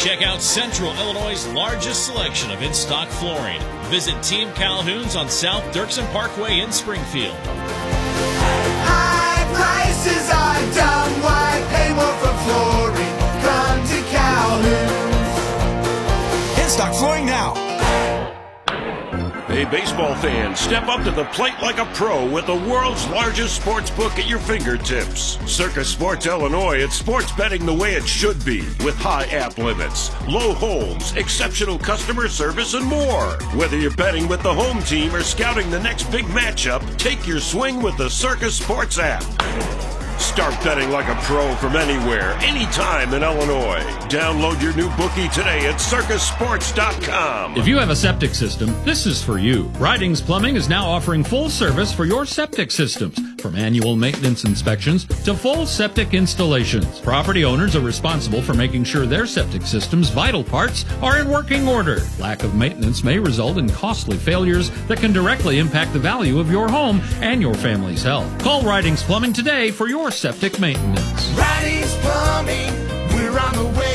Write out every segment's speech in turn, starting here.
Check out Central Illinois' largest selection of in-stock flooring. Visit Team Calhoun's on South Dirksen Parkway in Springfield. High prices are dumb. Why pay more for flooring? Come to Calhoun's. In-stock flooring now. Hey, baseball fans, step up to the plate like a pro with the world's largest sports book at your fingertips. Circus Sports Illinois, it's sports betting the way it should be, with high app limits, low holds, exceptional customer service, and more. Whether you're betting with the home team or scouting the next big matchup, take your swing with the Circus Sports app. Start betting like a pro from anywhere, anytime in Illinois. Download your new bookie today at circusports.com. If you have a septic system, this is for you. Ridings Plumbing is now offering full service for your septic systems, from annual maintenance inspections to full septic installations. Property owners are responsible for making sure their septic system's vital parts are in working order. Lack of maintenance may result in costly failures that can directly impact the value of your home and your family's health. Call Ridings Plumbing today for your septic maintenance. Ridings Plumbing, we're on the way.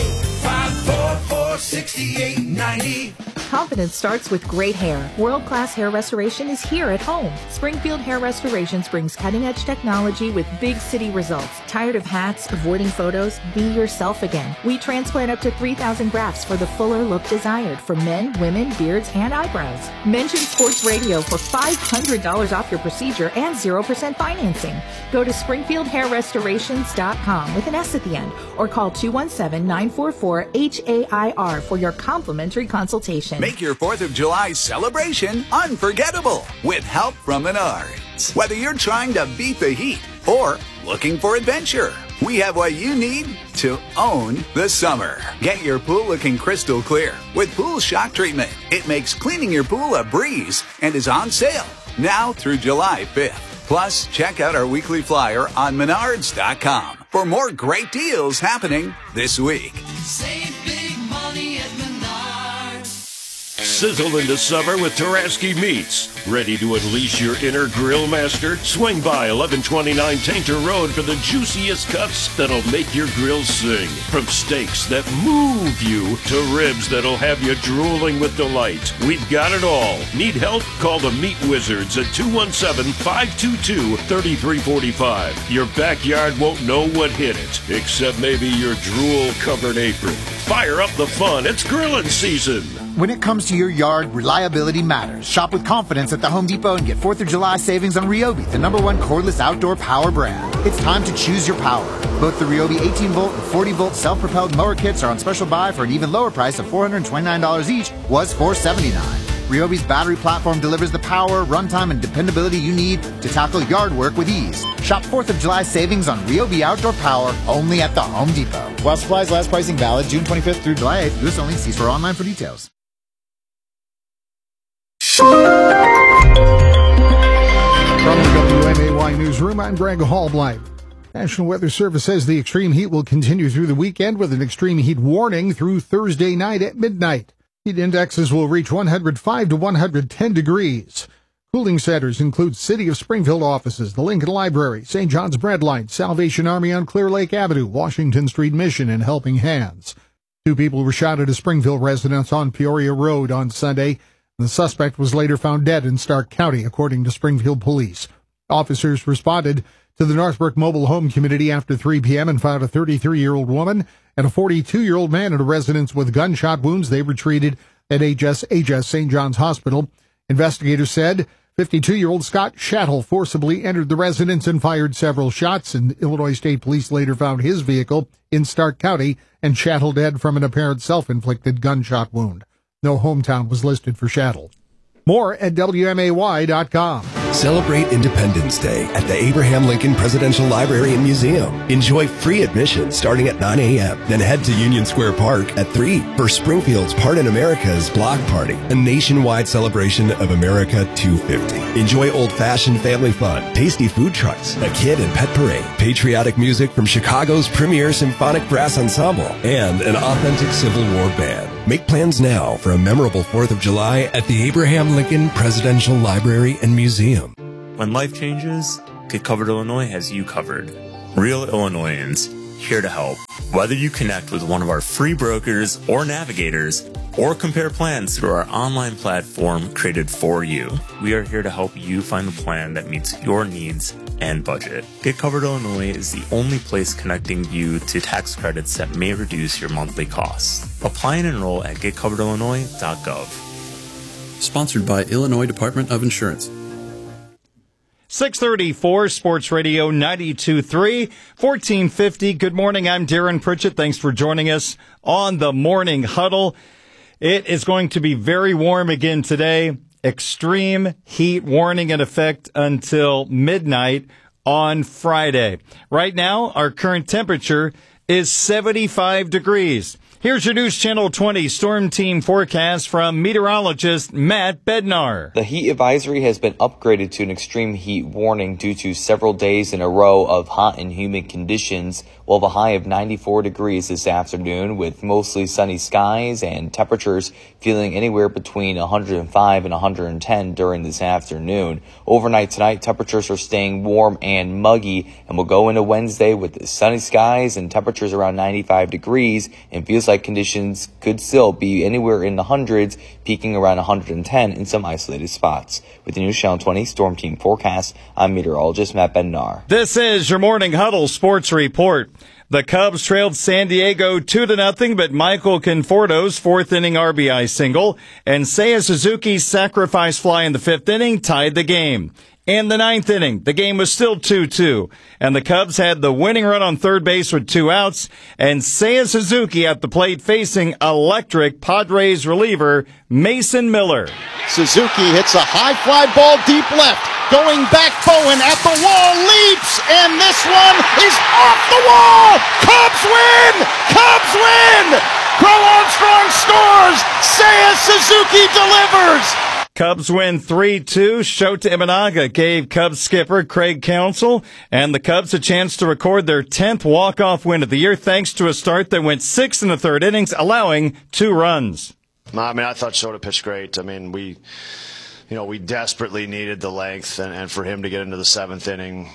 544-6890. Confidence starts with great hair. World-class hair restoration is here at home. Springfield Hair Restorations brings cutting-edge technology with big city results. Tired of hats, avoiding photos? Be yourself again. We transplant up to 3,000 grafts for the fuller look desired for men, women, beards, and eyebrows. Mention Sports Radio for $500 off your procedure and 0% financing. Go to SpringfieldHairRestorations.com with an S at the end, or call 217-944-HAIR for your complimentary consultation. Make your 4th of July celebration unforgettable with help from Menards. Whether you're trying to beat the heat or looking for adventure, we have what you need to own the summer. Get your pool looking crystal clear with Pool Shock Treatment. It makes cleaning your pool a breeze and is on sale now through July 5th. Plus, check out our weekly flyer on Menards.com for more great deals happening this week. Save big money at Menards. Sizzle into summer with Taraski Meats. Ready to unleash your inner grill master? Swing by 1129 Tainter Road for the juiciest cuts that'll make your grill sing. From steaks that move you to ribs that'll have you drooling with delight. We've got it all. Need help? Call the Meat Wizards at 217-522-3345. Your backyard won't know what hit it, except maybe your drool-covered apron. Fire up the fun. It's grilling season. When it comes to your yard, reliability matters. Shop with confidence at the Home Depot and get 4th of July savings on Ryobi, the #1 cordless outdoor power brand. It's time to choose your power. Both the Ryobi 18-volt and 40-volt self-propelled mower kits are on special buy for an even lower price of $429 each, was $479. Ryobi's battery platform delivers the power, runtime, and dependability you need to tackle yard work with ease. Shop 4th of July savings on Ryobi outdoor power only at the Home Depot. While supplies last, pricing valid June 25th through July 8th. U.S. only. See store online for details. From the WMAY Newsroom, I'm Greg Hallblight. National Weather Service says the extreme heat will continue through the weekend with an extreme heat warning through Thursday night at midnight. Heat indexes will reach 105 to 110 degrees. Cooling centers include City of Springfield offices, the Lincoln Library, St. John's Breadline, Salvation Army on Clear Lake Avenue, Washington Street Mission, and Helping Hands. 2 people were shot at a Springfield residence on Peoria Road on Sunday. The suspect was later found dead in Stark County, according to Springfield Police. Officers responded to the Northbrook Mobile Home community after 3 p.m. and found a 33-year-old woman and a 42-year-old man at a residence with gunshot wounds. They were treated at HSHS St. John's Hospital. Investigators said 52-year-old Scott Shattle forcibly entered the residence and fired several shots, and Illinois State Police later found his vehicle in Stark County and Shattle dead from an apparent self-inflicted gunshot wound. No hometown was listed for Shattle. More at WMAY.com. Celebrate Independence Day at the Abraham Lincoln Presidential Library and Museum. Enjoy free admission starting at 9 a.m. Then head to Union Square Park at 3 for Springfield's Part in America's Block Party, a nationwide celebration of America 250. Enjoy old-fashioned family fun, tasty food trucks, a kid and pet parade, patriotic music from Chicago's premier symphonic brass ensemble, and an authentic Civil War band. Make plans now for a memorable 4th of July at the Abraham Lincoln Presidential Library and Museum. When life changes, Get Covered Illinois has you covered. Real Illinoisans. here to help. Whether you connect with one of our free brokers or navigators, or compare plans through our online platform created for you, we are here to help you find the plan that meets your needs and budget. Get Covered Illinois is the only place connecting you to tax credits that may reduce your monthly costs. Apply and enroll at getcoveredillinois.gov. Sponsored by Illinois Department of Insurance. 634 Sports Radio 92.3, 1450. Good morning. I'm Darren Pritchett. Thanks for joining us on the Morning Huddle. It is going to be very warm again today. Extreme heat warning in effect until midnight on Friday. Right now, our current temperature is 75 degrees. Here's your News Channel 20 Storm Team forecast from meteorologist Matt Bednar. The heat advisory has been upgraded to an extreme heat warning due to several days in a row of hot and humid conditions. We'll have a high of 94 degrees this afternoon with mostly sunny skies and temperatures feeling anywhere between 105 and 110 during this afternoon. Overnight tonight, temperatures are staying warm and muggy, and we'll go into Wednesday with sunny skies and temperatures around 95 degrees, and feels like conditions could still be anywhere in the hundreds, peaking around 110 in some isolated spots. With the News Channel 20 Storm Team forecast, I'm meteorologist Matt Bednar. This is your Morning Huddle Sports Report. The Cubs trailed San Diego 2-0, but Michael Conforto's fourth inning RBI single and Seiya Suzuki's sacrifice fly in the fifth inning tied the game. In the ninth inning, the game was still 2-2, and the Cubs had the winning run on third base with 2 outs, and Seiya Suzuki at the plate facing electric Padres reliever Mason Miller. Suzuki hits a high fly ball deep left. Going back, Bowen at the wall, leaps, and this one is off the wall! Cubs win! Cubs win! Crow Armstrong scores! Seiya Suzuki delivers! Cubs win 3-2. Shota Imanaga gave Cubs skipper Craig Counsell and the Cubs a chance to record their 10th walk-off win of the year thanks to a start that went 6 in the third innings, allowing 2 runs. I mean, I thought Shota pitched great. I mean, we desperately needed the length, and for him to get into the 7th inning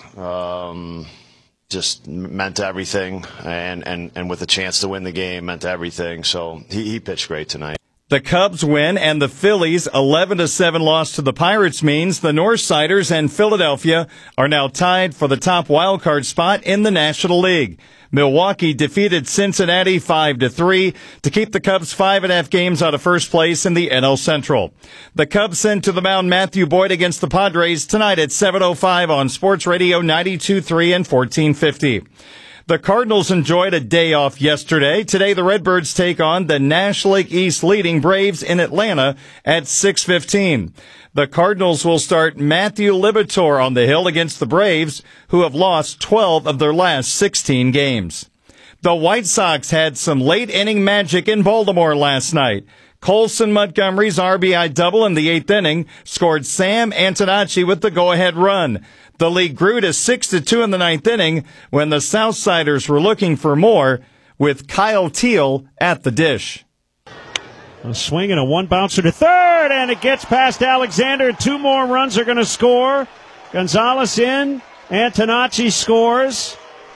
just meant everything, and with a chance to win the game meant everything. So he pitched great tonight. The Cubs win, and the Phillies' 11-7 loss to the Pirates means the Northsiders and Philadelphia are now tied for the top wildcard spot in the National League. Milwaukee defeated Cincinnati 5-3 to keep the Cubs 5.5 games out of first place in the NL Central. The Cubs send to the mound Matthew Boyd against the Padres tonight at 7:05 on Sports Radio 92.3 and 1450. The Cardinals enjoyed a day off yesterday. Today, the Redbirds take on the National League East leading Braves in Atlanta at 6:15. The Cardinals will start Matthew Liberatore on the hill against the Braves, who have lost 12 of their last 16 games. The White Sox had some late-inning magic in Baltimore last night. Colson Montgomery's RBI double in the 8th inning scored Sam Antonacci with the go-ahead run. The lead grew to 6-2 in the 9th inning when the Southsiders were looking for more with Kyle Teal at the dish. A swing and a one bouncer to third, and it gets past Alexander. 2 more runs are going to score. Gonzalez in. Antonacci scores.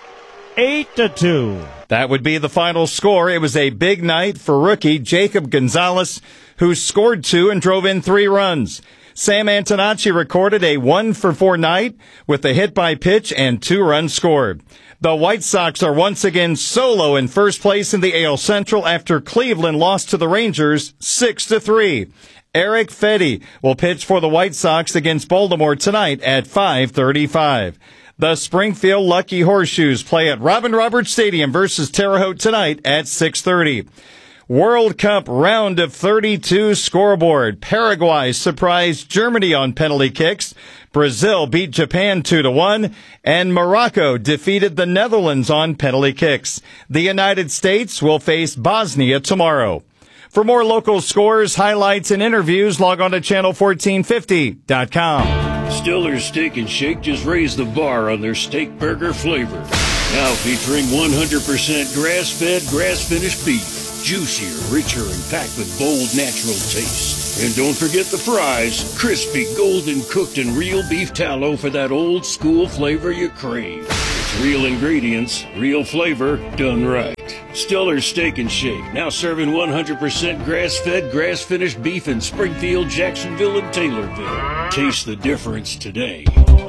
8-2. That would be the final score. It was a big night for rookie Jacob Gonzalez, who scored 2 and drove in 3 runs. Sam Antonacci recorded a 1-for-4 night with a hit by pitch and 2 runs scored. The White Sox are once again solo in first place in the AL Central after Cleveland lost to the Rangers 6-3. Eric Fedde will pitch for the White Sox against Baltimore tonight at 5:35. The Springfield Lucky Horseshoes play at Robin Roberts Stadium versus Terre Haute tonight at 6:30. World Cup round of 32 scoreboard. Paraguay surprised Germany on penalty kicks. Brazil beat Japan 2-1, and Morocco defeated the Netherlands on penalty kicks. The United States will face Bosnia tomorrow. For more local scores, highlights, and interviews, log on to channel1450.com. Stiller's Steak and Shake just raised the bar on their steak burger flavor. Now featuring 100% grass-fed, grass-finished beef. Juicier, richer, and packed with bold, natural taste. And don't forget the fries. Crispy, golden cooked, and real beef tallow for that old school flavor you crave. Real ingredients, real flavor, done right. Stellar's Steak and Shake, now serving 100% grass-fed, grass-finished beef in Springfield, Jacksonville, and Taylorville. Taste the difference today.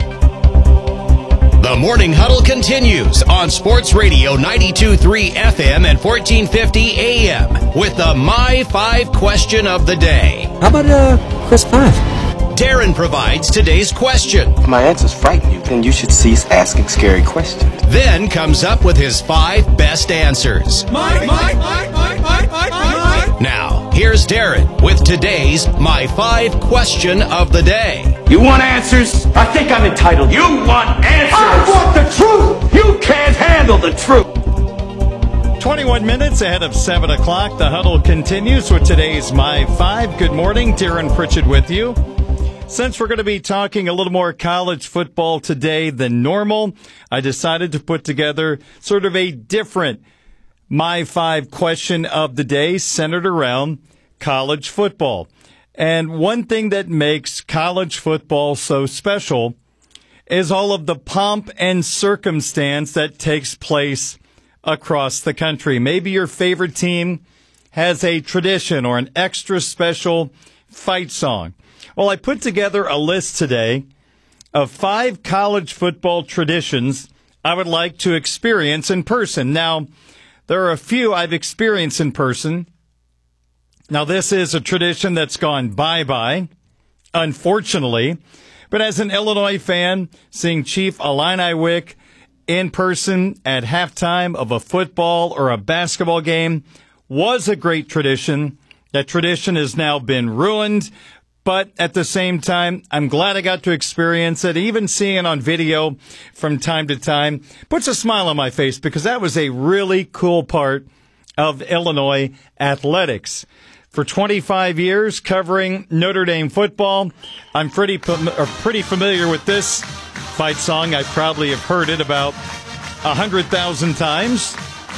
The Morning Huddle continues on Sports Radio 92.3 FM and 1450 AM with the My 5 question of the day. How about Chris 5? Darren provides today's question. If my answers frighten you, then you should cease asking scary questions. Then comes up with his 5 best answers. Now, here's Darren with today's My 5 question of the day. You want answers? I think I'm entitled. You want answers? I want the truth! You can't handle the truth! 21 minutes ahead of 7 o'clock. The Huddle continues with today's My 5. Good morning. Darren Pritchett with you. Since we're going to be talking a little more college football today than normal, I decided to put together sort of a different My 5 question of the day centered around college football. And one thing that makes college football so special is all of the pomp and circumstance that takes place across the country. Maybe your favorite team has a tradition or an extra special fight song. Well, I put together a list today of 5 college football traditions I would like to experience in person. Now, there are a few I've experienced in person. Now, this is a tradition that's gone bye-bye, unfortunately. But as an Illinois fan, seeing Chief Illini Wick in person at halftime of a football or a basketball game was a great tradition. That tradition has now been ruined. But at the same time, I'm glad I got to experience it. Even seeing it on video from time to time puts a smile on my face because that was a really cool part of Illinois athletics. For 25 years covering Notre Dame football, I'm pretty familiar with this fight song. I probably have heard it about 100,000 times.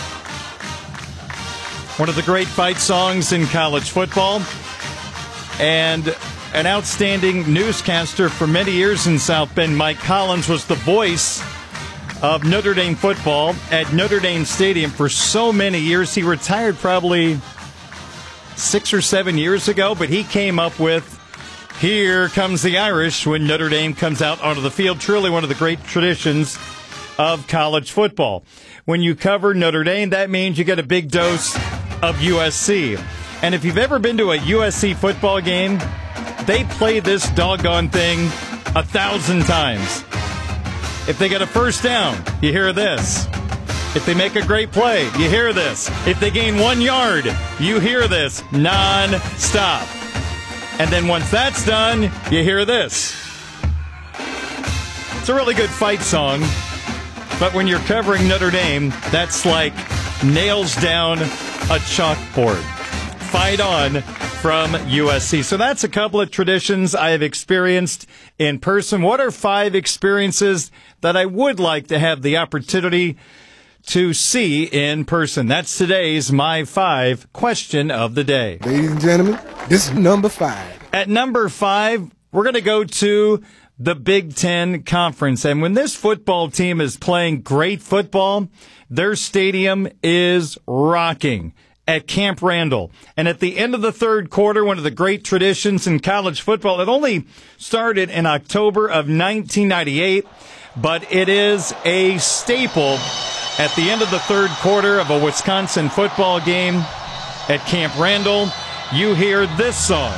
One of the great fight songs in college football. And an outstanding newscaster for many years in South Bend, Mike Collins, was the voice of Notre Dame football at Notre Dame Stadium for so many years. He retired probably 6 or 7 years ago, but he came up with "Here Comes the Irish" when Notre Dame comes out onto the field. Truly one of the great traditions of college football. When you cover Notre Dame, that means you get a big dose of USC. And if you've ever been to a USC football game, they play this doggone thing 1,000 times. If they get a first down, you hear this. If they make a great play, you hear this. If they gain 1 yard, you hear this non-stop. And then once that's done, you hear this. It's a really good fight song, but when you're covering Notre Dame, that's like nails down a chalkboard. Fight on from USC. So that's a couple of traditions I have experienced in person. What are 5 experiences that I would like to have the opportunity to see in person? That's today's My 5 question of the day. Ladies and gentlemen, this is number 5. At number 5, we're going to go to the Big Ten Conference. And when this football team is playing great football, their stadium is rocking at Camp Randall. And at the end of the third quarter, one of the great traditions in college football, it only started in October of 1998, but it is a staple at the end of the third quarter of a Wisconsin football game at Camp Randall. You hear this song.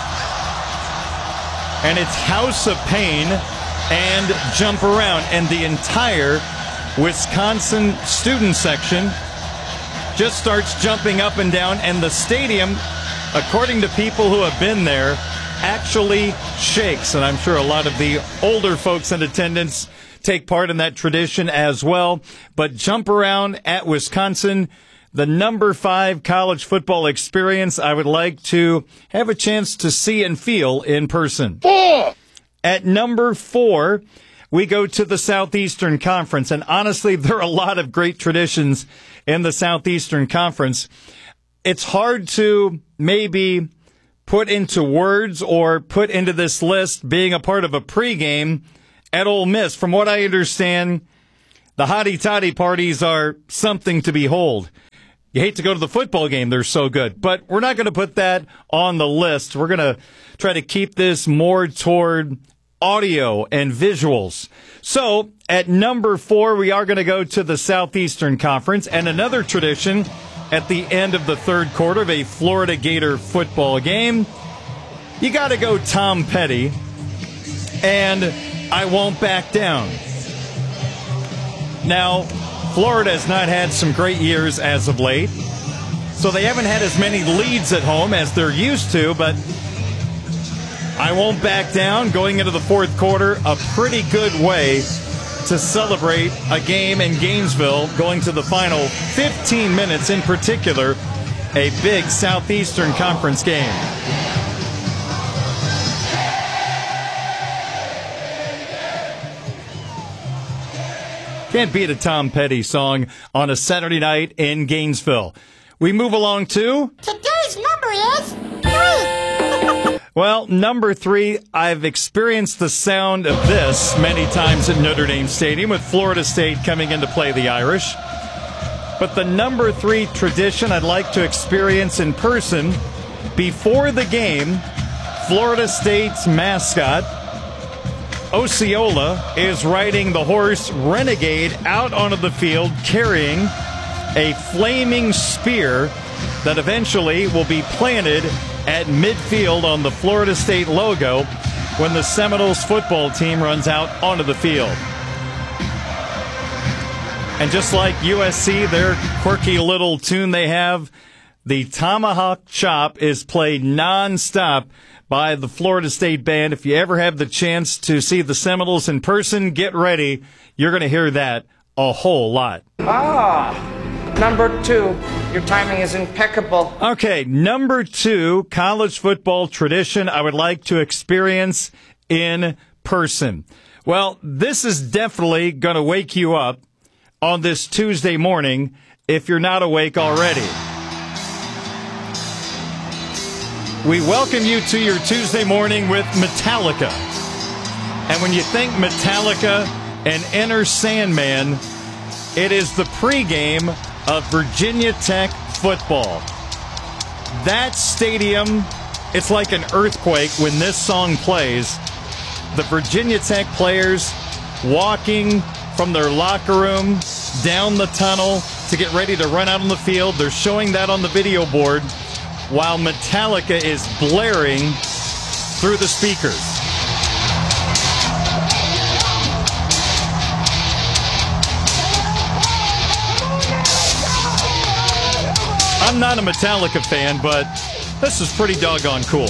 And it's House of Pain and Jump Around. And the entire Wisconsin student section just starts jumping up and down, and the stadium, according to people who have been there, actually shakes. And I'm sure a lot of the older folks in attendance take part in that tradition as well. But Jump Around at Wisconsin, the number 5 college football experience I would like to have a chance to see and feel in person. At number 4, we go to the Southeastern Conference. And honestly, there are a lot of great traditions in the Southeastern Conference. It's hard to maybe put into words or put into this list being a part of a pregame at Ole Miss. From what I understand, The hotty-toddy parties are something to behold. You hate to go to the football game. They're so good. But we're not going to put that on the list. We're going to try to keep this more toward audio and visuals. So at number 4, we are going to go to the Southeastern Conference, and another tradition at the end of the third quarter of a Florida Gator football game. You got to go Tom Petty, and I Won't Back Down. Now, Florida has not had some great years as of late, so they haven't had as many leads at home as they're used to, but I Won't Back Down going into the fourth quarter, a pretty good way to celebrate a game in Gainesville, going to the final 15 minutes in particular, a big Southeastern Conference game. Can't beat a Tom Petty song on a Saturday night in Gainesville. We move along to... Today's number is 3. Well, number 3, I've experienced the sound of this many times at Notre Dame Stadium with Florida State coming in to play the Irish. But the number 3 tradition I'd like to experience in person, before the game, Florida State's mascot, Osceola, is riding the horse Renegade out onto the field carrying a flaming spear that eventually will be planted at midfield on the Florida State logo when the Seminoles football team runs out onto the field. And just like USC, their quirky little tune they have, the Tomahawk Chop is played nonstop by the Florida State Band. If you ever have the chance to see the Seminoles in person, get ready. You're going to hear that a whole lot. Number 2. Your timing is impeccable. Okay, number 2, college football tradition I would like to experience in person. Well, this is definitely going to wake you up on this Tuesday morning if you're not awake already. We welcome you to your Tuesday morning with Metallica. And when you think Metallica and Enter Sandman, it is the pregame of Virginia Tech football. That stadium, it's like an earthquake when this song plays. The Virginia Tech players walking from their locker room down the tunnel to get ready to run out on the field. They're showing that on the video board while Metallica is blaring through the speakers. I'm not a Metallica fan, but this is pretty doggone cool.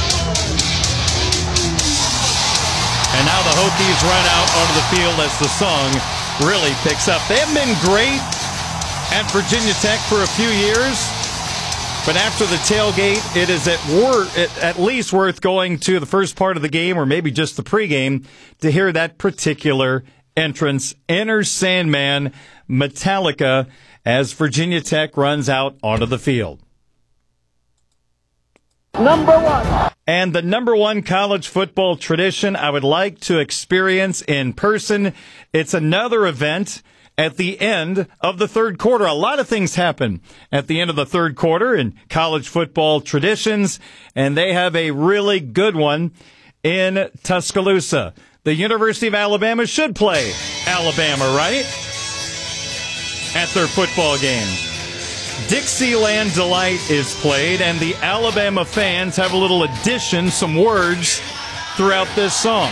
And now the Hokies run out onto the field as the song really picks up. They haven't been great at Virginia Tech for a few years, but after the tailgate, it is at least worth going to the first part of the game, or maybe just the pregame, to hear that particular entrance. Enter Sandman, Metallica, as Virginia Tech runs out onto the field. Number 1. And the number 1 college football tradition I would like to experience in person. It's another event at the end of the third quarter. A lot of things happen at the end of the third quarter in college football traditions, and they have a really good one in Tuscaloosa. The University of Alabama should play Alabama, right? At their football game. Dixieland Delight is played, and the Alabama fans have a little addition, some words throughout this song.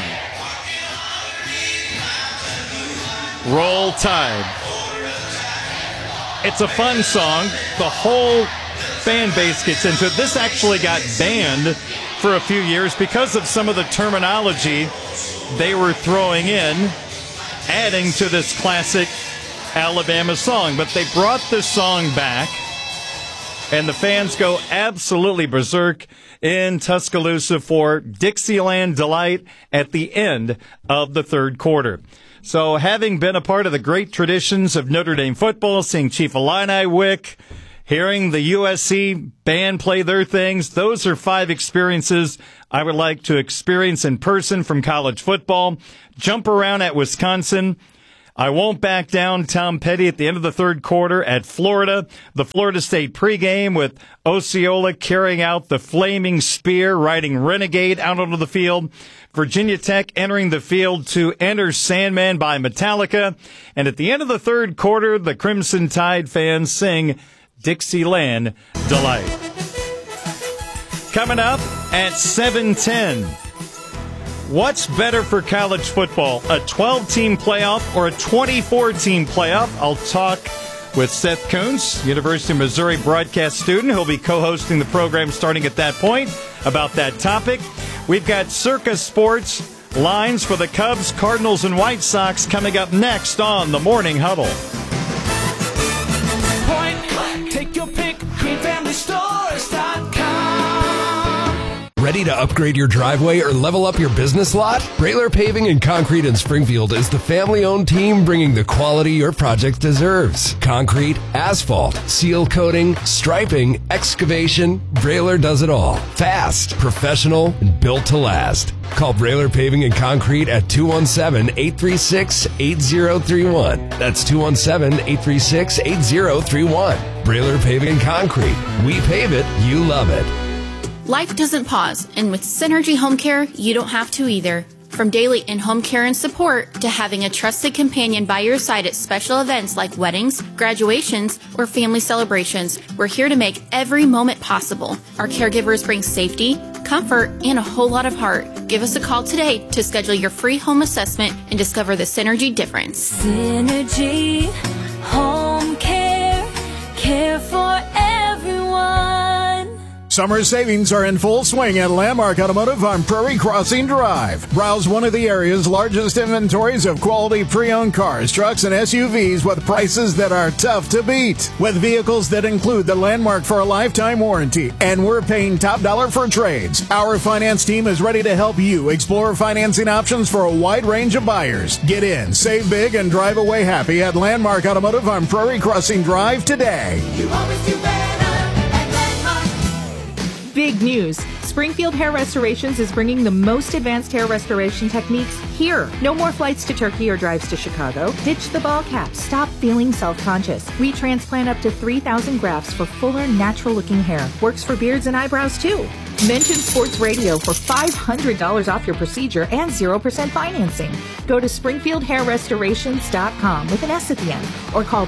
Roll Tide. It's a fun song. The whole fan base gets into it. This actually got banned for a few years because of some of the terminology they were throwing in, adding to this classic Alabama song. But they brought this song back, and the fans go absolutely berserk in Tuscaloosa for Dixieland Delight at the end of the third quarter. So having been a part of the great traditions of Notre Dame football, seeing Chief Illini Wick, hearing the USC band play their things, those are 5 experiences I would like to experience in person from college football. Jump around at Wisconsin. I won't back down. Tom Petty at the end of the third quarter at Florida. The Florida State pregame with Osceola carrying out the flaming spear, riding Renegade out onto the field. Virginia Tech entering the field to Enter Sandman by Metallica. And at the end of the third quarter, the Crimson Tide fans sing Dixieland Delight. Coming up at 7:10. What's better for college football, a 12-team playoff or a 24-team playoff? I'll talk with Seth Kuntz, University of Missouri broadcast student, who'll be co-hosting the program starting at that point, about that topic. We've got Circa Sports lines for the Cubs, Cardinals, and White Sox coming up next on the Morning Huddle. Point blank, take your pick, greenfamilystores.com. Ready to upgrade your driveway or level up your business lot? Brailer Paving and Concrete in Springfield is the family-owned team bringing the quality your project deserves. Concrete, asphalt, seal coating, striping, excavation, Brailer does it all. Fast, professional, and built to last. Call Brailer Paving and Concrete at 217-836-8031. That's 217-836-8031. Brailer Paving and Concrete. We pave it, you love it. Life doesn't pause, and with Synergy Home Care, you don't have to either. From daily in-home care and support to having a trusted companion by your side at special events like weddings, graduations, or family celebrations, we're here to make every moment possible. Our caregivers bring safety, comfort, and a whole lot of heart. Give us a call today to schedule your free home assessment and discover the Synergy difference. Synergy Home Care, care for everyone. Summer savings are in full swing at Landmark Automotive on Prairie Crossing Drive. Browse one of the area's largest inventories of quality pre-owned cars, trucks, and SUVs with prices that are tough to beat. With vehicles that include the Landmark for a lifetime warranty, and we're paying top dollar for trades. Our finance team is ready to help you explore financing options for a wide range of buyers. Get in, save big, and drive away happy at Landmark Automotive on Prairie Crossing Drive today. You always do better at Landmark. Big news. Springfield Hair Restorations is bringing the most advanced hair restoration techniques here. No more flights to Turkey or drives to Chicago. Ditch the ball cap. Stop feeling self-conscious. We transplant up to 3,000 grafts for fuller, natural-looking hair. Works for beards and eyebrows, too. Mention Sports Radio for $500 off your procedure and 0% financing. Go to SpringfieldHairRestorations.com with an S at the end or call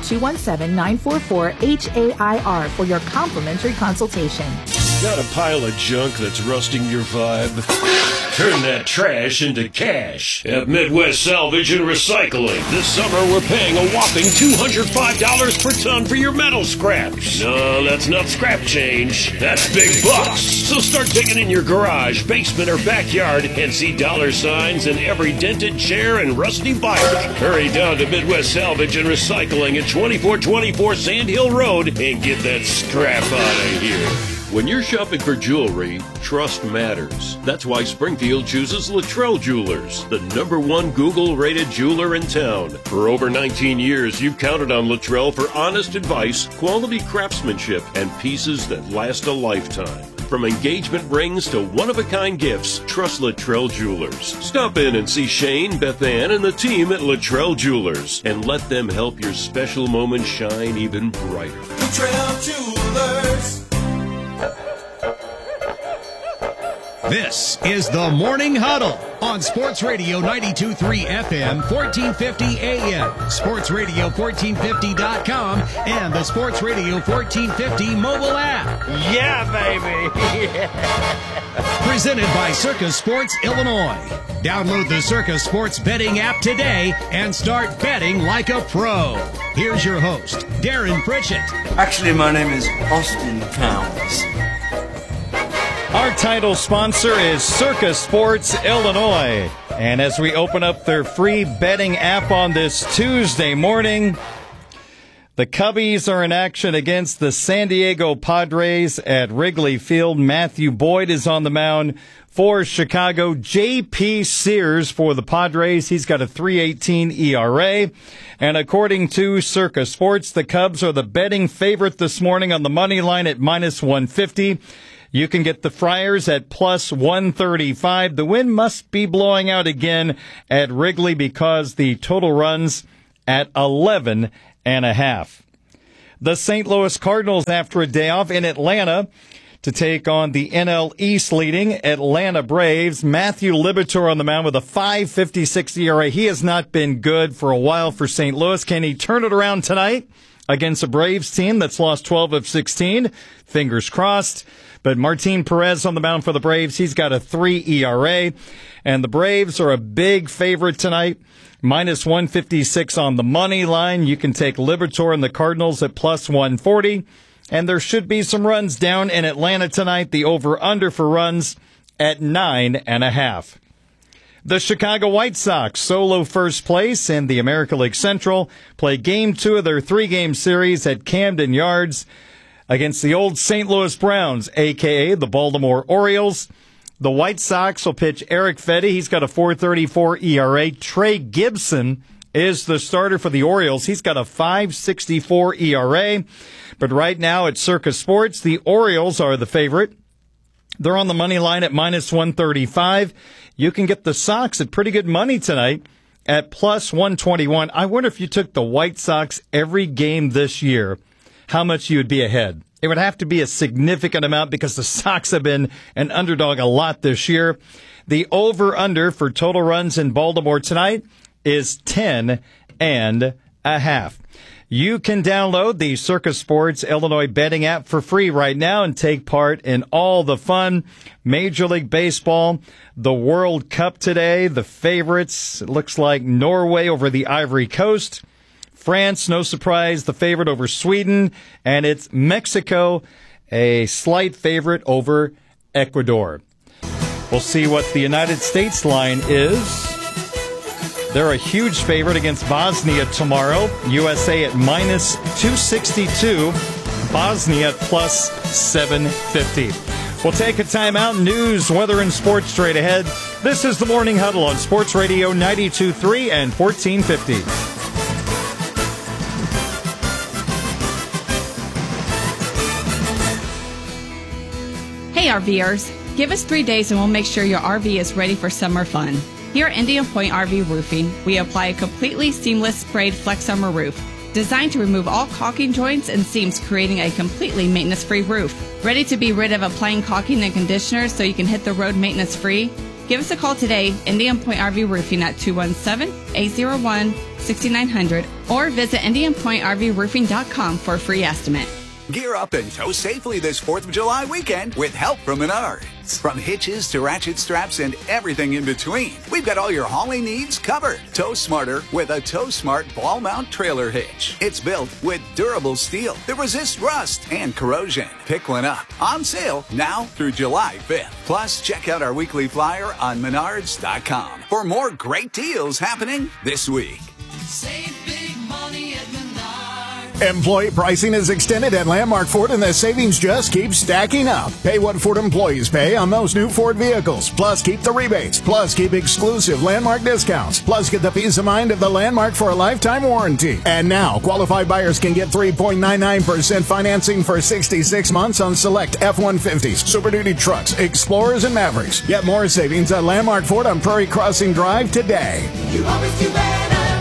217-944-HAIR for your complimentary consultation. Got a pile of junk that's rusting your vibe? Turn that trash into cash at Midwest Salvage and Recycling. This summer, we're paying a whopping $205 per ton for your metal scraps. No, that's not scrap change. That's big bucks. So start digging in your garage, basement, or backyard and see dollar signs in every dented chair and rusty bike. Hurry down to Midwest Salvage and Recycling at 2424 Sand Hill Road and get that scrap out of here. When you're shopping for jewelry, trust matters. That's why Springfield chooses Luttrell Jewelers, the #1 Google-rated jeweler in town. For over 19 years, you've counted on Luttrell for honest advice, quality craftsmanship, and pieces that last a lifetime. From engagement rings to one-of-a-kind gifts, trust Luttrell Jewelers. Stop in and see Shane, Beth Ann, and the team at Luttrell Jewelers, and let them help your special moment shine even brighter. Luttrell Jewelers. This is the Morning Huddle on Sports Radio 92.3 FM, 1450 AM, sportsradio1450.com, and the Sports Radio 1450 mobile app. Yeah, baby. Presented by Circa Sports Illinois. Download the Circa Sports betting app today and start betting like a pro. Here's your host, Darren Pritchett. Actually, my name is Austin Towns. Our title sponsor is Circa Sports Illinois. And as we open up their free betting app on this Tuesday morning, the Cubbies are in action against the San Diego Padres at Wrigley Field. Matthew Boyd is on the mound for Chicago. J.P. Sears for the Padres. He's got a 3.18 ERA. And according to Circa Sports, the Cubs are the betting favorite this morning on the money line at -150. You can get the Friars at +135. The wind must be blowing out again at Wrigley because the total runs at 11.5. The St. Louis Cardinals, after a day off in Atlanta, to take on the NL East leading Atlanta Braves. Matthew Liberatore on the mound with a 5.56 ERA. He has not been good for a while for St. Louis. Can he turn it around tonight against a Braves team that's lost 12 of 16? Fingers crossed. But Martin Perez on the mound for the Braves. He's got a 3 ERA. And the Braves are a big favorite tonight. Minus 156 on the money line. You can take Liberatore and the Cardinals at plus 140. And there should be some runs down in Atlanta tonight. The over-under for runs at 9.5. The Chicago White Sox, solo first place in the American League Central, play Game 2 of their 3-game series at Camden Yards against the old St. Louis Browns, a.k.a. the Baltimore Orioles. The White Sox will pitch Eric Fedde. He's got a 4.34 ERA. Trey Gibson is the starter for the Orioles. He's got a 5.64 ERA. But right now at Circa Sports, the Orioles are the favorite. They're on the money line at minus 135. You can get the Sox at pretty good money tonight at plus 121. I wonder if you took the White Sox every game this year, how much you would be ahead. It would have to be a significant amount because the Sox have been an underdog a lot this year. The over-under for total runs in Baltimore tonight is 10.5. You can download the Circa Sports Illinois betting app for free right now and take part in all the fun. Major League Baseball, the World Cup today, the favorites. It looks like Norway over the Ivory Coast. France, no surprise, the favorite over Sweden. And it's Mexico, a slight favorite over Ecuador. We'll see what the United States line is. They're a huge favorite against Bosnia tomorrow. USA at minus 262. Bosnia at plus 750. We'll take a timeout. News, weather, and sports straight ahead. This is the Morning Huddle on Sports Radio 92.3 and 1450. Hey RVers, give us 3 days and we'll make sure your RV is ready for summer fun. Here at Indian Point RV Roofing, we apply a completely seamless sprayed Flex Summer roof, designed to remove all caulking joints and seams, creating a completely maintenance-free roof. Ready to be rid of applying caulking and conditioner so you can hit the road maintenance-free? Give us a call today, Indian Point RV Roofing at 217-801-6900, or visit IndianPointRVRoofing.com for a free estimate. Gear up and tow safely this 4th of July weekend with help from Menards. From hitches to ratchet straps and everything in between, we've got all your hauling needs covered. Tow smarter with a Tow Smart ball mount trailer hitch. It's built with durable steel that resists rust and corrosion. Pick one up. On sale now through July 5th. Plus, check out our weekly flyer on Menards.com for more great deals happening this week. Save big money at Menards. Employee pricing is extended at Landmark Ford, and the savings just keep stacking up. Pay what Ford employees pay on those new Ford vehicles. Plus, keep the rebates. Plus, keep exclusive Landmark discounts. Plus, get the peace of mind of the Landmark for a lifetime warranty. And now, qualified buyers can get 3.99% financing for 66 months on select F-150s, Super Duty trucks, Explorers, and Mavericks. Get more savings at Landmark Ford on Prairie Crossing Drive today. You always do better at Landmark.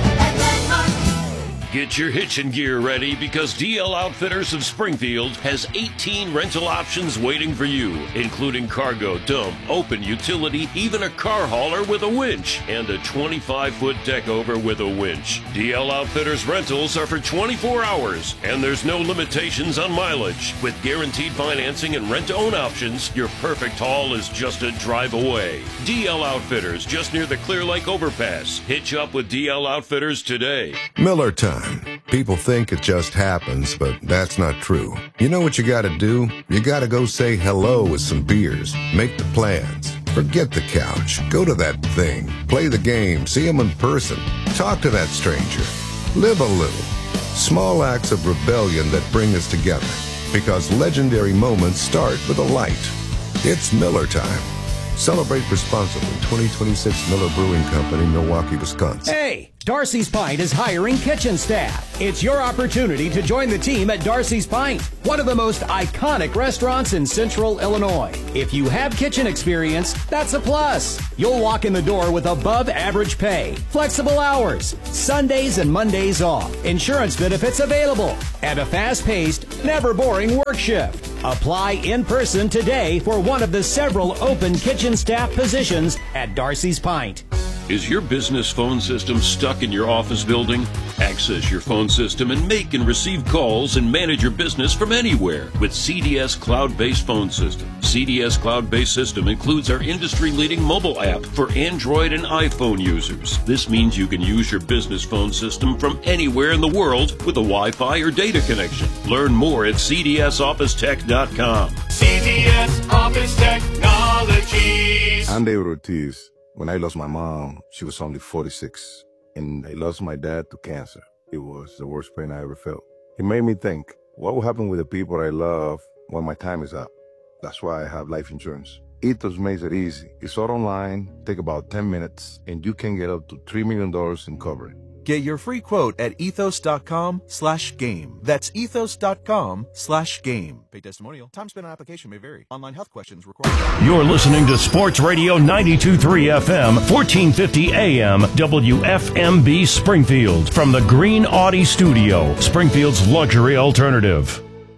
Get your hitching gear ready because DL Outfitters of Springfield has 18 rental options waiting for you, including cargo, dump, open utility, even a car hauler with a winch, and a 25-foot deck over with a winch. DL Outfitters rentals are for 24 hours, and there's no limitations on mileage. With guaranteed financing and rent-to-own options, your perfect haul is just a drive away. DL Outfitters, just near the Clear Lake Overpass. Hitch up with DL Outfitters today. Miller time. People think it just happens, but that's not true. You know what you gotta do? You gotta go say hello with some beers. Make the plans. Forget the couch. Go to that thing. Play the game. See them in person. Talk to that stranger. Live a little. Small acts of rebellion that bring us together. Because legendary moments start with a light. It's Miller time. Celebrate responsibly. 2026 Miller Brewing Company, Milwaukee, Wisconsin. Hey, Darcy's Pint is hiring kitchen staff. It's your opportunity to join the team at Darcy's Pint, one of the most iconic restaurants in Central Illinois. If you have kitchen experience, that's a plus. You'll walk in the door with above average pay, flexible hours, Sundays and Mondays off, insurance benefits available, and a fast-paced, never boring work shift. Apply in person today for one of the several open kitchen staff positions at Darcy's Pint. Is your business phone system stuck in your office building? Access your phone system and make and receive calls and manage your business from anywhere with CDS Cloud-Based Phone System. CDS Cloud-Based System includes our industry-leading mobile app for Android and iPhone users. This means you can use your business phone system from anywhere in the world with a Wi-Fi or data connection. Learn more at cdsofficetech.com. CDS Office Technologies. I'm David Ortiz. When I lost my mom, she was only 46, and I lost my dad to cancer. It was the worst pain I ever felt. It made me think, what will happen with the people I love when my time is up? That's why I have life insurance. Ethos makes it easy. It's all online, take about 10 minutes, and you can get up to $3 million in coverage. Get your free quote at ethos.com/game. That's ethos.com/game. Pay testimonial. Time spent on application may vary. Online health questions required. You're listening to Sports Radio 92.3 FM, 1450 AM, WFMB Springfield. From the Green Audi Studio, Springfield's luxury alternative.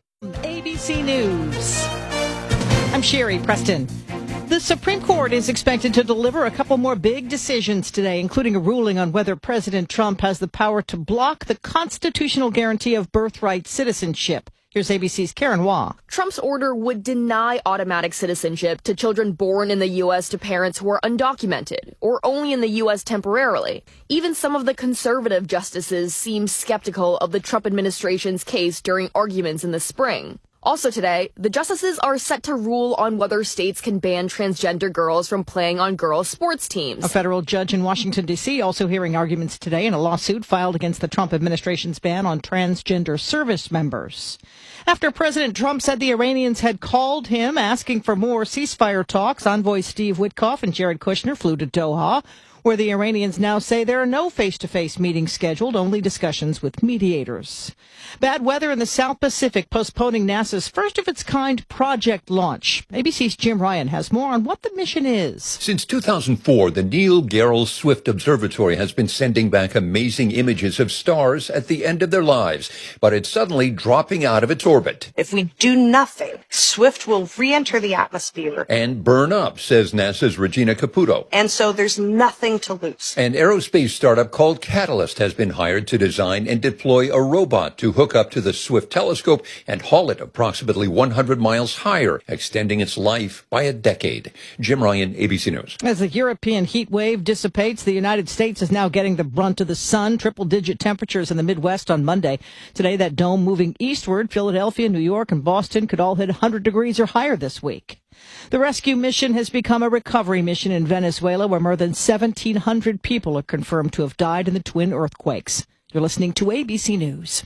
ABC News. I'm Sherry Preston. The Supreme Court is expected to deliver a couple more big decisions today, including a ruling on whether President Trump has the power to block the constitutional guarantee of birthright citizenship. Here's ABC's Karen Waugh. Trump's order would deny automatic citizenship to children born in the U.S. to parents who are undocumented or only in the U.S. temporarily. Even some of the conservative justices seem skeptical of the Trump administration's case during arguments in the spring. Also today, the justices are set to rule on whether states can ban transgender girls from playing on girls' sports teams. A federal judge in Washington, D.C. also hearing arguments today in a lawsuit filed against the Trump administration's ban on transgender service members. After President Trump said the Iranians had called him asking for more ceasefire talks, envoy Steve Witkoff and Jared Kushner flew to Doha, where the Iranians now say there are no face-to-face meetings scheduled, only discussions with mediators. Bad weather in the South Pacific postponing NASA's first-of-its-kind project launch. ABC's Jim Ryan has more on what the mission is. Since 2004, the Neil Gehrels Swift Observatory has been sending back amazing images of stars at the end of their lives, but it's suddenly dropping out of its orbit. If we do nothing, Swift will re-enter the atmosphere And burn up, says NASA's Regina Caputo. and so there's nothing to lose. An aerospace startup called Catalyst has been hired to design and deploy a robot to hook up to the Swift telescope and haul it approximately 100 miles higher, extending its life by a decade. Jim Ryan, ABC News. As the European heat wave dissipates, the United States is now getting the brunt of the sun. Triple-digit temperatures in the Midwest on Monday. Today, that dome moving eastward. Philadelphia, New York, and Boston could all hit 100 degrees or higher this week. The rescue mission has become a recovery mission in Venezuela, where more than 1,700 people are confirmed to have died in the twin earthquakes. You're listening to ABC News.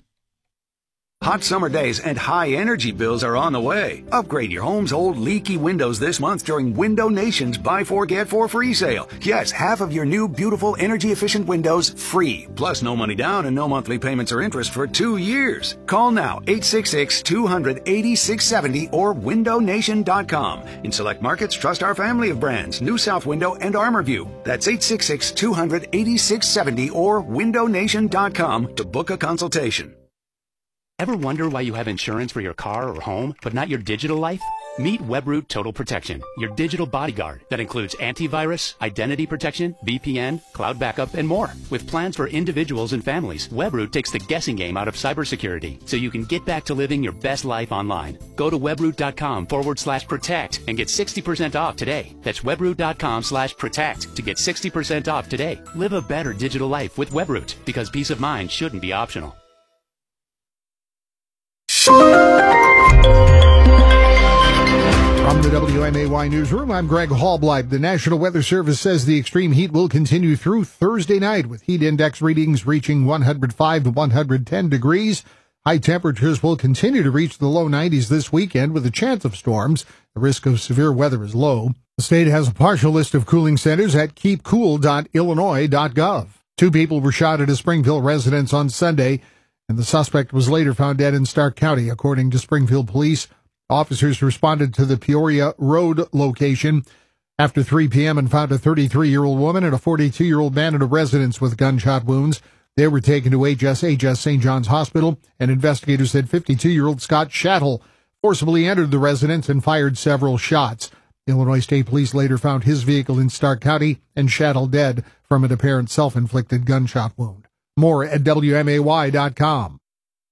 Hot summer days and high energy bills are on the way. Upgrade your home's old leaky windows this month during Window Nation's Buy 4 Get 4 free sale. Yes, half of your new beautiful energy efficient windows free. Plus no money down and no monthly payments or interest for 2 years. Call now 866-200-8670 or windownation.com. In select markets, trust our family of brands, New South Window and ArmorView. That's 866-200-8670 or windownation.com to book a consultation. Ever wonder why you have insurance for your car or home, but not your digital life? Meet Webroot Total Protection, your digital bodyguard that includes antivirus, identity protection, VPN, cloud backup, and more. With plans for individuals and families, Webroot takes the guessing game out of cybersecurity so you can get back to living your best life online. Go to webroot.com/protect and get 60% off today. That's webroot.com/protect to get 60% off today. Live a better digital life with Webroot, because peace of mind shouldn't be optional. From the WMAY newsroom, I'm Greg Hallbleib. The National Weather Service says the extreme heat will continue through Thursday night, with heat index readings reaching 105 to 110 degrees. High temperatures will continue to reach the low 90s this weekend with a chance of storms. The risk of severe weather is low. The state has a partial list of cooling centers at keepcool.illinois.gov. 2 people were shot at a Springfield residence on Sunday, and the suspect was later found dead in Stark County, according to Springfield police. Officers responded to the Peoria Road location after 3 p.m. and found a 33-year-old woman and a 42-year-old man in a residence with gunshot wounds. They were taken to HSHS St. John's Hospital, and investigators said 52-year-old Scott Shattle forcibly entered the residence and fired several shots. Illinois State Police later found his vehicle in Stark County and Shattle dead from an apparent self-inflicted gunshot wound. More at WMAY.com.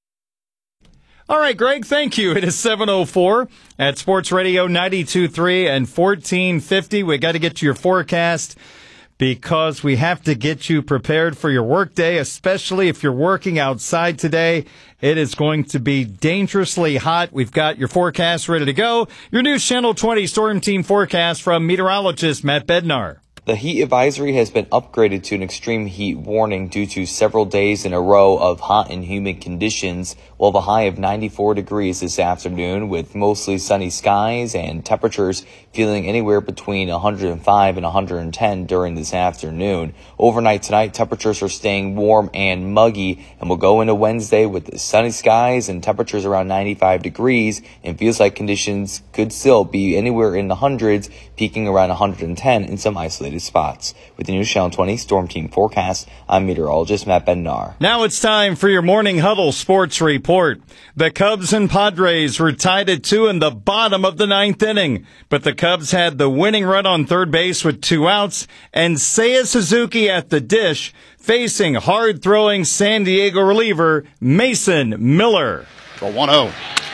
All right, Greg, thank you. It is 7:04 at Sports Radio 92.3 and 1450. We got to get to your forecast because we have to get you prepared for your workday, especially if you're working outside today. It is going to be dangerously hot. We've got your forecast ready to go. Your new Channel 20 Storm Team forecast from meteorologist Matt Bednar. The heat advisory has been upgraded to an extreme heat warning due to several days in a row of hot and humid conditions. We'll have a high of 94 degrees this afternoon with mostly sunny skies and temperatures feeling anywhere between 105 and 110 during this afternoon. Overnight tonight, temperatures are staying warm and muggy, and we'll go into Wednesday with sunny skies and temperatures around 95 degrees, and feels like conditions could still be anywhere in the hundreds, peaking around 110 in some isolated spots. With the new Channel 20 Storm Team forecast, I'm meteorologist Matt Bednar. Now it's time for your Morning Huddle Sports Report. The Cubs and Padres were tied at 2 in the bottom of the 9th inning, but the Cubs had the winning run on third base with 2 outs, and Seiya Suzuki at the dish, facing hard-throwing San Diego reliever Mason Miller. The 1-0.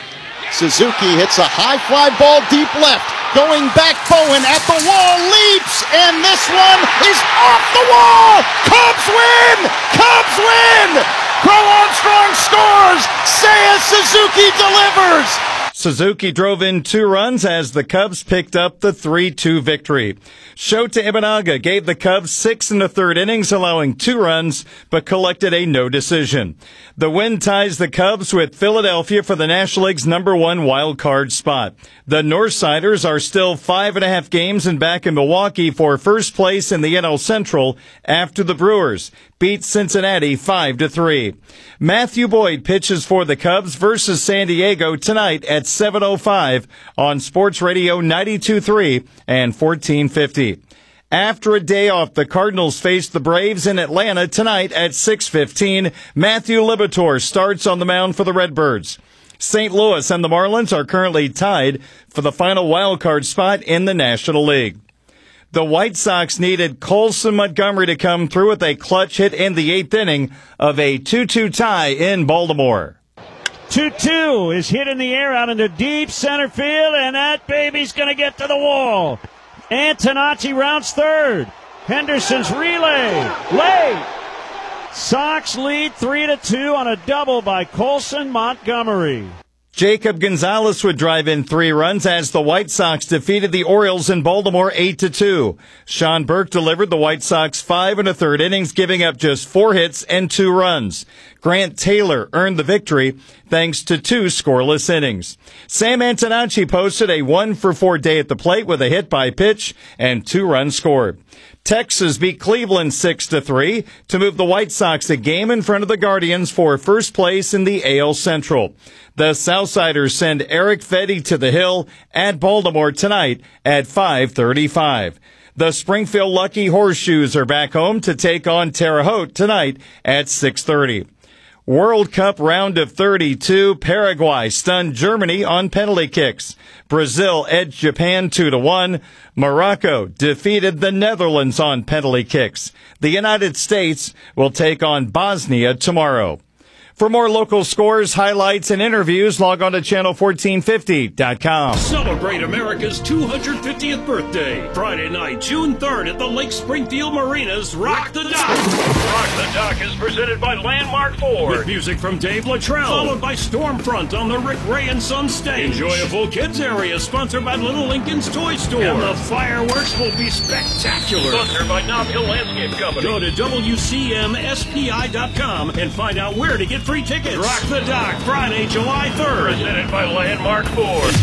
Suzuki hits a high fly ball deep left. Going back, Bowen at the wall, leaps, and this one is off the wall! Cubs win! Cubs win! Crow Armstrong scores! Seiya Suzuki delivers! Suzuki drove in 2 runs as the Cubs picked up the 3-2 victory. Shota Imanaga gave the Cubs 6 1/3 innings, allowing 2 runs, but collected a no decision. The win ties the Cubs with Philadelphia for the National League's #1 wild card spot. The Northsiders are still 5.5 games and back in Milwaukee for first place in the NL Central after the Brewers beat Cincinnati 5-3. Matthew Boyd pitches for the Cubs versus San Diego tonight at 7:05 on Sports Radio 92.3 and 1450. After a day off, the Cardinals face the Braves in Atlanta tonight at 6:15. Matthew Liberatore starts on the mound for the Redbirds. St. Louis and the Marlins are currently tied for the final wild card spot in the National League. The White Sox needed Colson Montgomery to come through with a clutch hit in the 8th inning of a 2-2 tie in Baltimore. 2-2 is hit in the air out into deep center field, and that baby's going to get to the wall. Antonacci rounds third. Henderson's relay. Late. Sox lead 3-2 on a double by Colson Montgomery. Jacob Gonzalez would drive in 3 runs as the White Sox defeated the Orioles in Baltimore 8-2. Sean Burke delivered the White Sox 5 1/3 innings, giving up just 4 hits and 2 runs. Grant Taylor earned the victory thanks to 2 scoreless innings. Sam Antonacci posted a 1-for-4 day at the plate with a hit by pitch and 2 runs scored. Texas beat Cleveland 6-3 to move the White Sox a game in front of the Guardians for first place in the AL Central. The Southsiders send Eric Fedde to the Hill at Baltimore tonight at 5:35. The Springfield Lucky Horseshoes are back home to take on Terre Haute tonight at 6:30. World Cup round of 32, Paraguay stunned Germany on penalty kicks. Brazil edged Japan 2-1. Morocco defeated the Netherlands on penalty kicks. The United States will take on Bosnia tomorrow. For more local scores, highlights, and interviews, log on to channel1450.com. Celebrate America's 250th birthday. Friday night, June 3rd at the Lake Springfield Marinas Rock the Dock. Rock the Dock is presented by Landmark Ford. With music from Dave Luttrell. Followed by Stormfront on the Rick Ray and Son stage. Enjoyable kids area sponsored by Little Lincoln's Toy Store. And the fireworks will be spectacular. Sponsored by Nob Hill Landscape Company. Go to WCMSPI.com and find out where to get free tickets. Rock the Dock, Friday, July 3rd. Presented by Landmark Ford.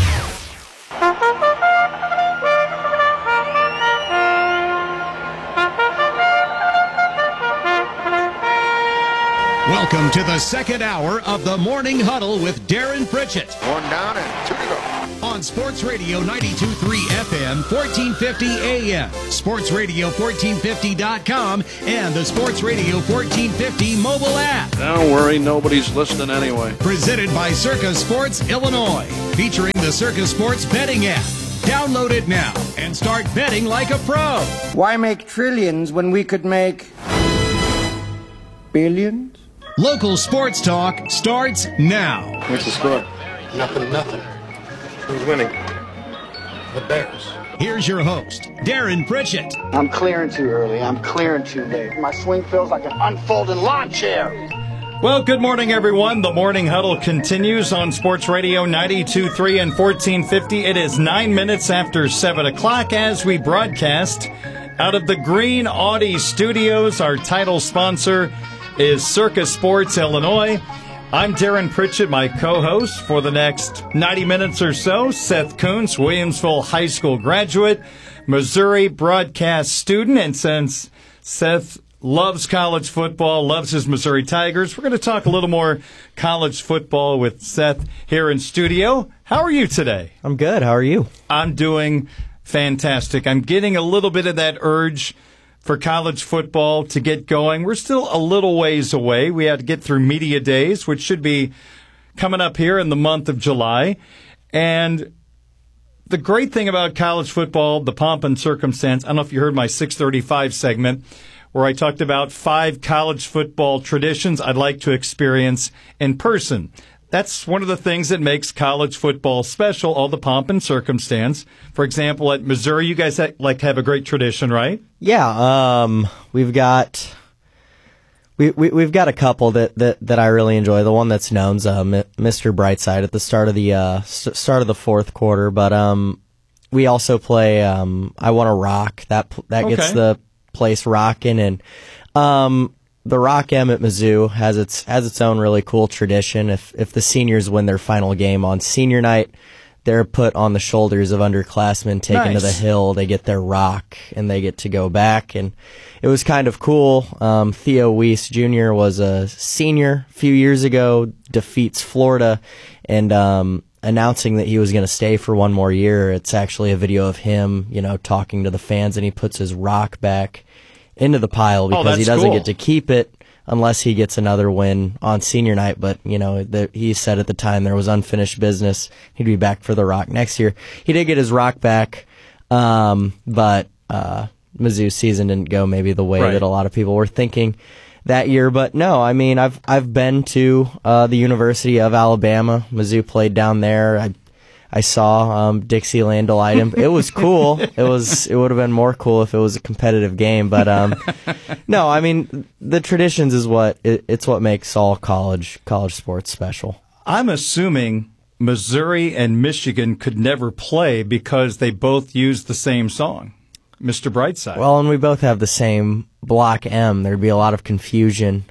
Welcome to the second hour of the Morning Huddle with Darren Pritchett. One down and two to go. On Sports Radio 92.3 FM, 1450 AM, sportsradio1450.com, and the Sports Radio 1450 mobile app. Don't worry, nobody's listening anyway. Presented by Circa Sports Illinois, featuring the Circa Sports betting app. Download it now and start betting like a pro. Why make trillions when we could make billions? Local sports talk starts now. What's the score? Nothing. Who's winning? The Bears. Here's your host, Darren Pritchett. I'm clearing too early. I'm clearing too late. My swing feels like an unfolding lawn chair. Well, good morning, everyone. The Morning Huddle continues on Sports Radio 92.3 and 1450. It is 9 minutes after 7 o'clock as we broadcast out of the Green Audi Studios. Our title sponsor is Circa Sports Illinois. I'm Darren Pritchett, my co-host for the next 90 minutes or so. Seth Kuntz, Williamsville High School graduate, Missouri broadcast student. And since Seth loves college football, loves his Missouri Tigers, we're going to talk a little more college football with Seth here in studio. How are you today? I'm good. How are you? I'm doing fantastic. I'm getting a little bit of that urge for college football to get going. We're still a little ways away. We had to get through media days, which should be coming up here in the month of July. And the great thing about college football, the pomp and circumstance, I don't know if you heard my 635 segment where I talked about 5 college football traditions I'd like to experience in person. That's one of the things that makes college football special, all the pomp and circumstance. For example, at Missouri, you guys have a great tradition, right? Yeah, we've got a couple that I really enjoy. The one that's known's Mr. Brightside at the start of the fourth quarter. But we also play I Want to Rock. That gets the place rocking, and the Rock M at Mizzou has its own really cool tradition. If the seniors win their final game on senior night, they're put on the shoulders of underclassmen taken to the hill. They get their rock, and they get to go back. And it was kind of cool. Theo Weiss Jr. was a senior a few years ago, defeats Florida, and announcing that he was going to stay for one more year. It's actually a video of him, talking to the fans, and he puts his rock back into the pile because he doesn't get to keep it unless he gets another win on senior night. But, he said at the time there was unfinished business. He'd be back for the rock next year. He did get his rock back, but Mizzou's season didn't go maybe the way that a lot of people were thinking that year. But no, I mean, I've been to the University of Alabama. Mizzou played down there. I saw Dixieland Delight. It was cool. It would have been more cool if it was a competitive game. But no, I mean, the traditions is what makes all college sports special. I'm assuming Missouri and Michigan could never play because they both use the same song, Mr. Brightside. Well, and we both have the same Block M. There'd be a lot of confusion.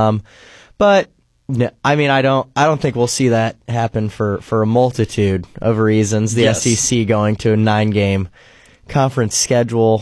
But no, I mean, I don't think we'll see that happen for a multitude of reasons. The SEC going to a 9-game conference schedule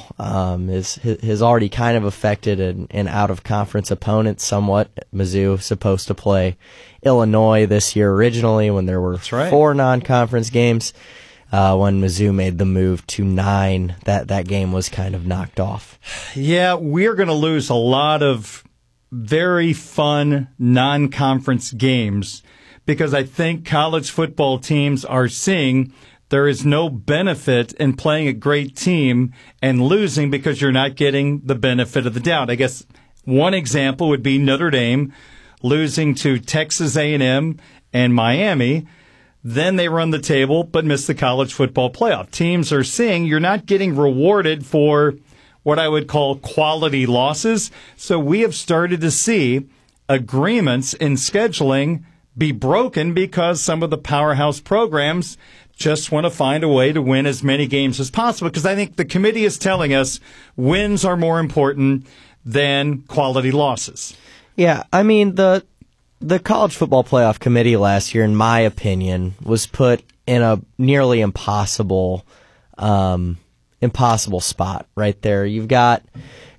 has already kind of affected an out-of-conference opponent somewhat. Mizzou supposed to play Illinois this year originally when there were 4 non-conference games. When Mizzou made the move to 9, that game was kind of knocked off. Yeah, we're going to lose a lot of very fun non-conference games because I think college football teams are seeing there is no benefit in playing a great team and losing because you're not getting the benefit of the doubt. I guess one example would be Notre Dame losing to Texas A&M and Miami. Then they run the table but miss the college football playoff. Teams are seeing you're not getting rewarded for what I would call quality losses. So we have started to see agreements in scheduling be broken because some of the powerhouse programs just want to find a way to win as many games as possible. Because I think the committee is telling us wins are more important than quality losses. Yeah, I mean, the college football playoff committee last year, in my opinion, was put in a nearly impossible spot right there. You've got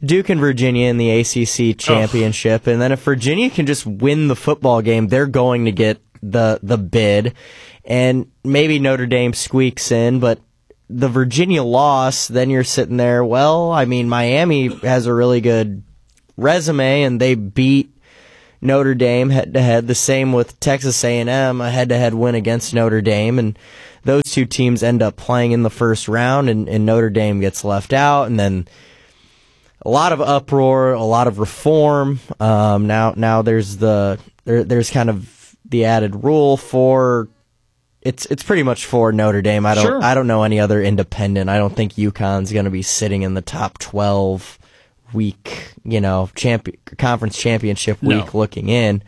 Duke and Virginia in the ACC championship, and then if Virginia can just win the football game, they're going to get the bid, and maybe Notre Dame squeaks in, but the Virginia loss, then you're sitting there, well, I mean, Miami has a really good resume, and they beat Notre Dame head-to-head. The same with Texas A&M, a head-to-head win against Notre Dame, and those two teams end up playing in the first round, and Notre Dame gets left out, and then a lot of uproar, a lot of reform. Now there's there's kind of the added rule for it's pretty much for Notre Dame. I don't know any other independent. I don't think UConn's going to be sitting in the top 12 week, conference championship week looking in.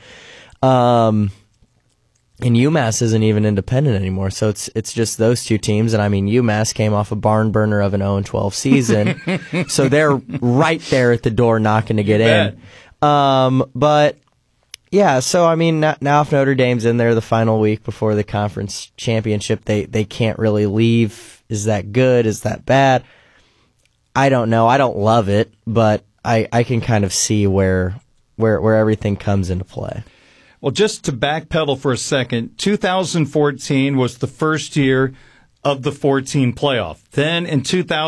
And UMass isn't even independent anymore, so it's just those two teams. And I mean, UMass came off a barn burner of an 0-12 season, so they're right there at the door knocking to get in. But yeah, so I mean, now if Notre Dame's in there the final week before the conference championship, they can't really leave. Is that good? Is that bad? I don't know. I don't love it, but I can kind of see where everything comes into play. Well, just to backpedal for a second, 2014 was the first year of the 14 playoff. Then in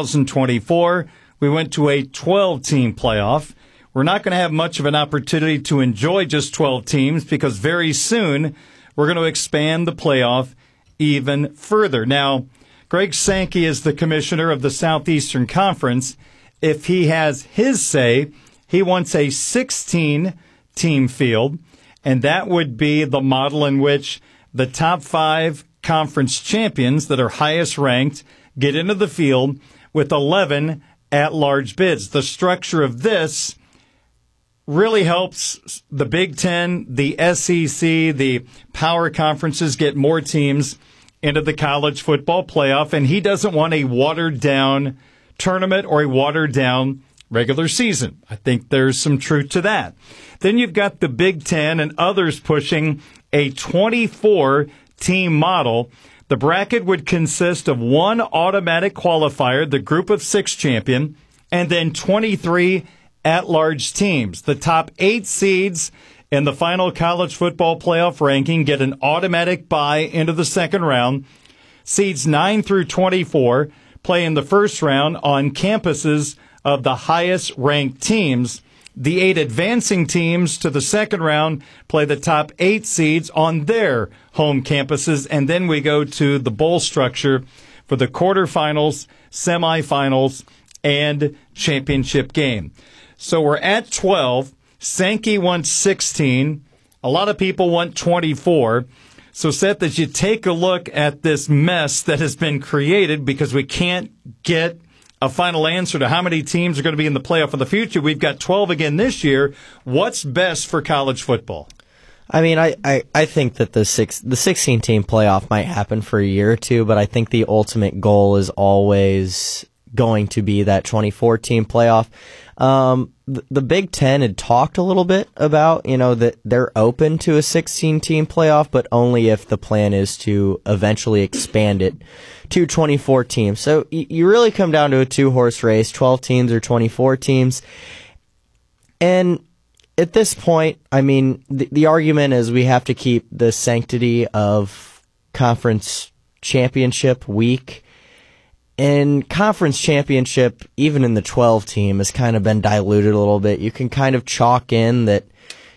2024, we went to a 12-team playoff. We're not going to have much of an opportunity to enjoy just 12 teams because very soon we're going to expand the playoff even further. Now, Greg Sankey is the commissioner of the Southeastern Conference. If he has his say, he wants a 16-team field. And that would be the model in which the top 5 conference champions that are highest ranked get into the field with 11 at-large bids. The structure of this really helps the Big Ten, the SEC, the power conferences get more teams into the college football playoff. And he doesn't want a watered-down tournament or a watered-down regular season. I think there's some truth to that. Then you've got the Big Ten and others pushing a 24-team model. The bracket would consist of one automatic qualifier, the group of 6 champion, and then 23 at-large teams. The top 8 seeds in the final college football playoff ranking get an automatic bye into the second round. Seeds 9 through 24 play in the first round on campuses of the highest-ranked teams. The 8 advancing teams to the second round play the top 8 seeds on their home campuses, and then we go to the bowl structure for the quarterfinals, semifinals, and championship game. So we're at 12. Sankey wants 16. A lot of people want 24. So, Seth, as you take a look at this mess that has been created because we can't get a final answer to how many teams are going to be in the playoff in the future. We've got 12 again this year. What's best for college football? I mean, I think that the 16-team playoff might happen for a year or two, but I think the ultimate goal is always going to be that 24-team playoff. The Big Ten had talked a little bit about, that they're open to a 16-team playoff, but only if the plan is to eventually expand it to 24 teams. So you really come down to a 2-horse race, 12 teams or 24 teams. And at this point, I mean, the argument is we have to keep the sanctity of conference championship week. And conference championship, even in the 12 team, has kind of been diluted a little bit. You can kind of chalk in that,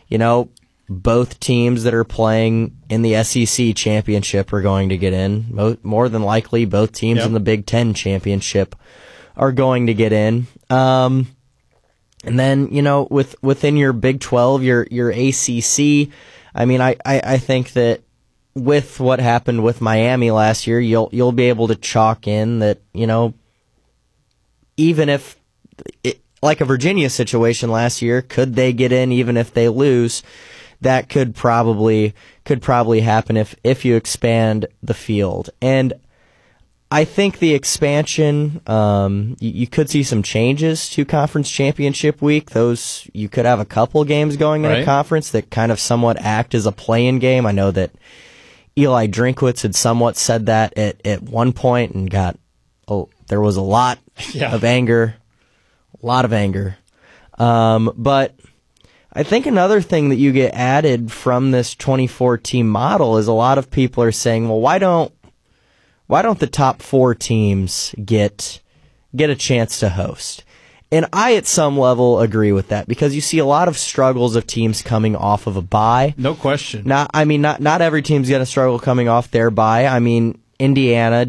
both teams that are playing in the SEC championship are going to get in. More than likely, both teams in the Big Ten championship are going to get in. And then, within your Big 12, your ACC, I mean, I think that with what happened with Miami last year, you'll be able to chalk in that, even if like a Virginia situation last year, could they get in even if they lose? That could probably happen if you expand the field. And I think the expansion, you could see some changes to conference championship week. You could have a couple games going in a conference that kind of somewhat act as a play-in game. I know that Eli Drinkwitz had somewhat said that at one point and there was a lot of anger. But I think another thing that you get added from this 24-team model is a lot of people are saying, well, why don't the top 4 teams get a chance to host? And I, at some level, agree with that because you see a lot of struggles of teams coming off of a bye. No question. Not every team's going to struggle coming off their bye. I mean, Indiana